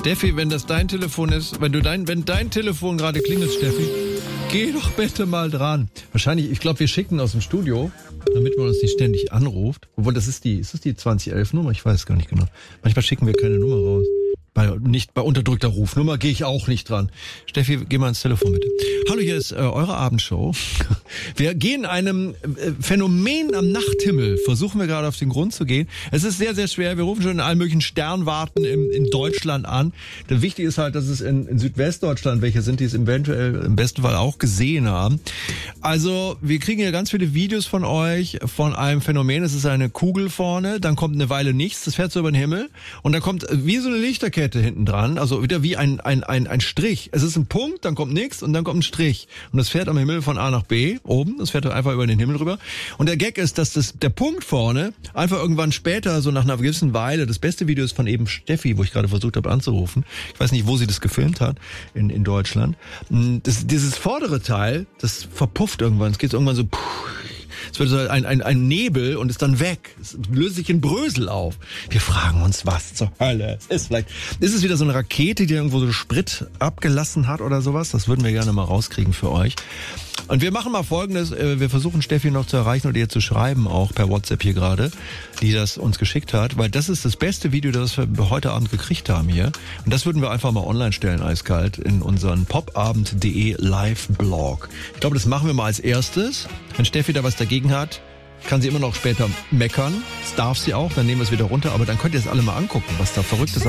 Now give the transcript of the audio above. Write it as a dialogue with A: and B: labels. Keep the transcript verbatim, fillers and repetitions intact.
A: Steffi, wenn das dein Telefon ist, wenn du dein, wenn dein Telefon gerade klingelt, Steffi, geh doch bitte mal dran. Wahrscheinlich, ich glaube, wir schicken aus dem Studio, damit man uns nicht ständig anruft. Obwohl, das ist die, ist das die zwanzig elf Nummer? Ich weiß gar nicht genau. Manchmal schicken wir keine Nummer raus. Bei, nicht bei unterdrückter Rufnummer gehe ich auch nicht dran. Steffi, geh mal ins Telefon bitte. Hallo, hier ist äh, eure Abendshow. Wir gehen einem äh, Phänomen am Nachthimmel, versuchen wir gerade auf den Grund zu gehen. Es ist sehr, sehr schwer. Wir rufen schon in allen möglichen Sternwarten in, in Deutschland an. Der wichtig ist halt, dass es in, in Südwestdeutschland welche sind, die es eventuell im besten Fall auch gesehen haben. Also wir kriegen ja ganz viele Videos von euch von einem Phänomen. Es ist eine Kugel vorne, dann kommt eine Weile nichts, das fährt so über den Himmel und dann kommt wie so eine Lichterkette hinten dran, also wieder wie ein, ein, ein, ein Strich. Es ist ein Punkt, dann kommt nichts und dann kommt ein Strich. Und das fährt am Himmel von A nach B, oben, das fährt einfach über den Himmel rüber. Und der Gag ist, dass das, der Punkt vorne einfach irgendwann später, so nach einer gewissen Weile, das beste Video ist von eben Steffi, wo ich gerade versucht habe anzurufen. Ich weiß nicht, wo sie das gefilmt hat, in, in Deutschland. Das, dieses vordere Teil, das verpufft irgendwann, es geht irgendwann so, puh, es wird so ein, ein, ein Nebel und ist dann weg. Es löst sich in Brösel auf. Wir fragen uns, was zur Hölle es ist. Vielleicht ist es wieder so eine Rakete, die irgendwo so Sprit abgelassen hat oder sowas. Das würden wir gerne mal rauskriegen für euch. Und wir machen mal Folgendes. Wir versuchen Steffi noch zu erreichen oder ihr zu schreiben, auch per WhatsApp hier gerade, die das uns geschickt hat. Weil das ist das beste Video, das wir heute Abend gekriegt haben hier. Und das würden wir einfach mal online stellen, eiskalt, in unseren popabend punkt de Live-Blog. Ich glaube, das machen wir mal als erstes. Wenn Steffi da was dagegen hat, kann sie immer noch später meckern. Das darf sie auch, dann nehmen wir es wieder runter. Aber dann könnt ihr es alle mal angucken, was da verrückt ist.